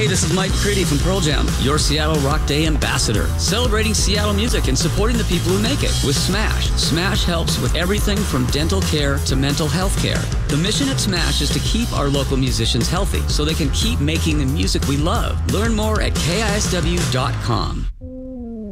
Hey, this is Mike McCready from Pearl Jam, your Seattle Rock Day ambassador, celebrating Seattle music and supporting the people who make it with Smash. Smash helps with everything from dental care to mental health care. The mission at Smash is to keep our local musicians healthy so they can keep making the music we love. Learn more at KISW.com.